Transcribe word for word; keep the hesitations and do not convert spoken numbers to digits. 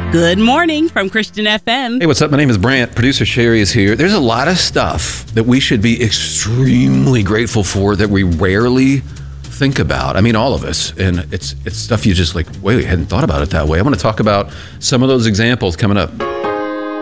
Good morning from Christian F M. Hey, what's up? My name is Brant. Producer Sherry is here. There's a lot of stuff that we should be extremely grateful for that we rarely think about. I mean, all of us. And it's it's stuff you just like, wait, I hadn't thought about it that way. I want to talk about some of those examples coming up.